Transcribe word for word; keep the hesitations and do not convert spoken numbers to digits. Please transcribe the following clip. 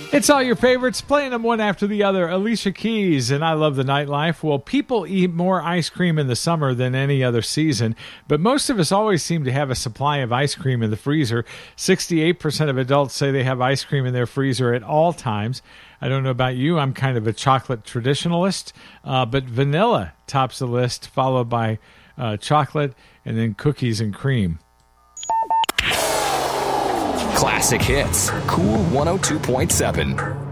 It's all your favorites, playing them one after the other. Alicia Keys and I Love the Nightlife. Well, people eat more ice cream in the summer than any other season, but most of us always seem to have a supply of ice cream in the freezer. sixty-eight percent of adults say they have ice cream in their freezer at all times. I don't know about you. I'm kind of a chocolate traditionalist, uh, but vanilla tops the list, followed by uh, chocolate and then cookies and cream. Classic hits. Cool one oh two point seven.